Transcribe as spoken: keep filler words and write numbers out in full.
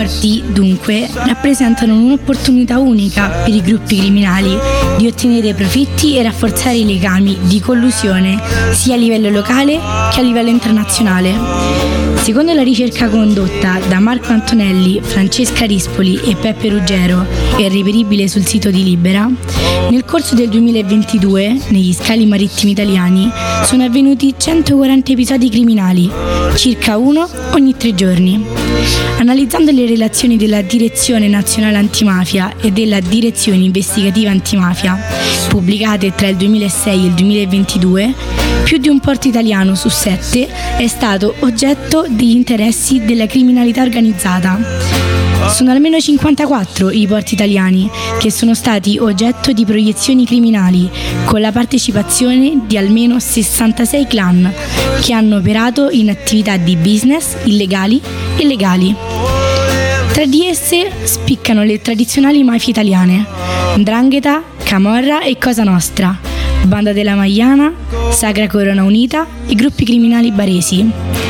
porti, dunque, rappresentano un'opportunità unica per i gruppi criminali di ottenere profitti e rafforzare i legami di collusione sia a livello locale che a livello internazionale. Secondo la ricerca condotta da Marco Antonelli, Francesca Rispoli e Peppe Ruggero e reperibile sul sito di Libera, nel corso del duemilaventidue, negli scali marittimi italiani, sono avvenuti centoquaranta episodi criminali, circa uno ogni tre giorni. Analizzando le relazioni della Direzione Nazionale Antimafia e della Direzione Investigativa Antimafia, pubblicate tra il duemilasei e il duemilaventidue, più di un porto italiano su sette è stato oggetto degli interessi della criminalità organizzata. Sono almeno cinquantaquattro i porti italiani che sono stati oggetto di proiezioni criminali, con la partecipazione di almeno sessantasei clan che hanno operato in attività di business illegali e legali. Tra di esse spiccano le tradizionali mafie italiane: 'Ndrangheta, Camorra e Cosa Nostra, Banda della Magliana, Sacra Corona Unita e gruppi criminali baresi.